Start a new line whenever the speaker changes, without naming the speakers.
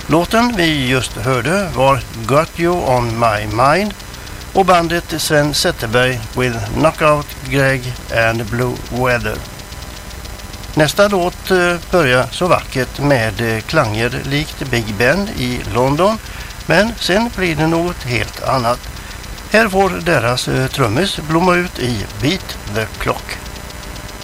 Låten vi just hörde var Got You On My Mind och bandet Sven Zetterberg with Knockout Greg and Blue Weather. Nästa låt börjar så vackert med klanger likt Big Ben i London, men sen blir det något helt annat. Här får deras trummis blomma ut i Beat the Clock.